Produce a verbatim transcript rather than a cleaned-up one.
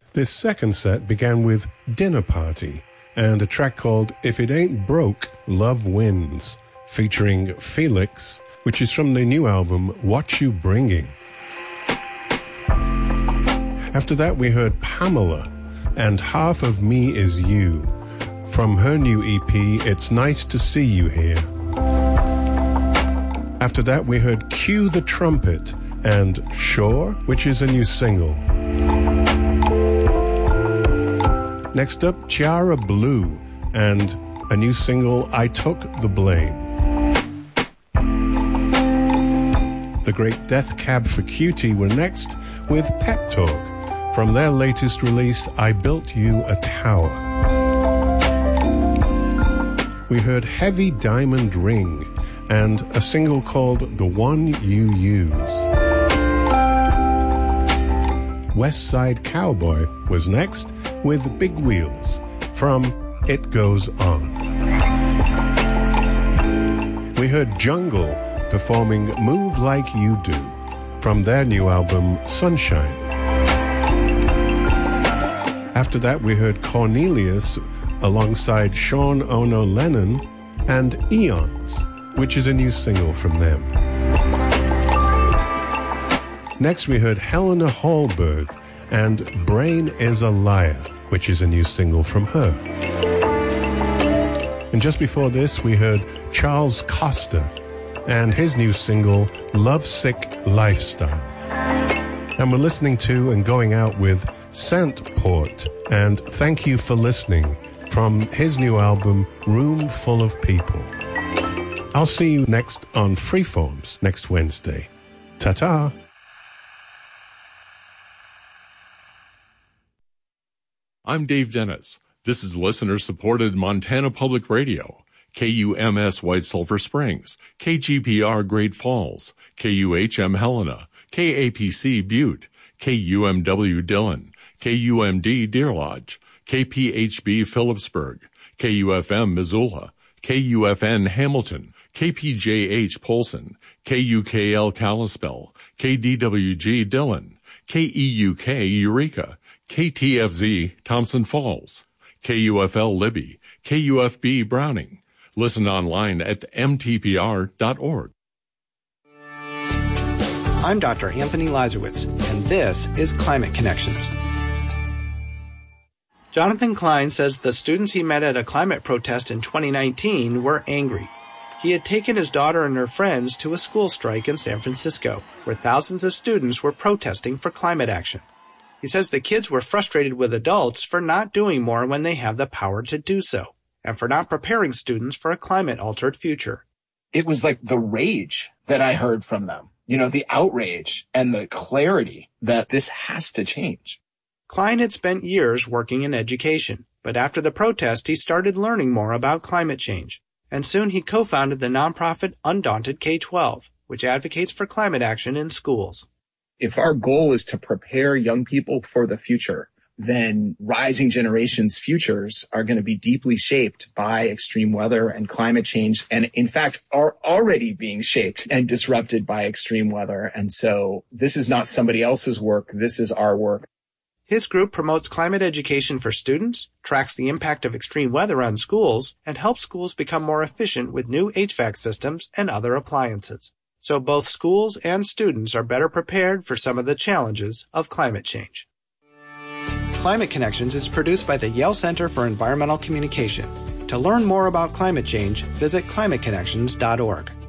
This second set began with Dinner Party and a track called If It Ain't Broke, Love Wins, featuring Felix, which is from the new album What You Bringing. After that, we heard Pamela and Half of Me Is You from her new E P, It's Nice to See You Here. After that, we heard Cue the Trumpet and Sure, which is a new single. Next up, Chiara Blue and a new single, I Took the Blame. The Great Death Cab for Cutie were next with Pep Talk from their latest release, I Built You a Tower. We heard Heavy Diamond Ring and a single called The One You Use. West Side Cowboy was next with Big Wheels from It Goes On. We heard Jungle performing Move Like You Do from their new album Sunshine. After that, we heard Cornelius alongside Sean Ono Lennon and Eons, which is a new single from them. Next, we heard Helena Hallberg and Brain is a Liar, which is a new single from her. And just before this, we heard Charles Costa and his new single, Lovesick Lifestyle. And we're listening to and going out with Scentport and Thank You for Listening from his new album, Room Full of People. I'll see you next on Freeforms next Wednesday. Ta-ta! I'm Dave Dennis. This is listener-supported Montana Public Radio, K U M S White Sulphur Springs, K G P R Great Falls, K U H M Helena, K A P C Butte, K U M W Dillon, K U M D Deer Lodge, K P H B Phillipsburg, K U F M Missoula, K U F N Hamilton, K P J H Polson, K U K L Kalispell, K D W G Dillon, K E U K Eureka, K T F Z Thompson Falls, K U F L Libby, K U F B Browning. Listen online at m t p r dot org. I'm Doctor Anthony Lazarowitz, and this is Climate Connections. Jonathan Klein says the students he met at a climate protest in twenty nineteen were angry. He had taken his daughter and her friends to a school strike in San Francisco, where thousands of students were protesting for climate action. He says the kids were frustrated with adults for not doing more when they have the power to do so, and for not preparing students for a climate-altered future. It was like the rage that I heard from them, you know, the outrage and the clarity that this has to change. Klein had spent years working in education, but after the protest, he started learning more about climate change, and soon he co-founded the nonprofit Undaunted K twelve, which advocates for climate action in schools. If our goal is to prepare young people for the future, then rising generations' futures are going to be deeply shaped by extreme weather and climate change, and in fact are already being shaped and disrupted by extreme weather. And so this is not somebody else's work. This is our work. His group promotes climate education for students, tracks the impact of extreme weather on schools, and helps schools become more efficient with new H V A C systems and other appliances. So both schools and students are better prepared for some of the challenges of climate change. Climate Connections is produced by the Yale Center for Environmental Communication. To learn more about climate change, visit climate connections dot org.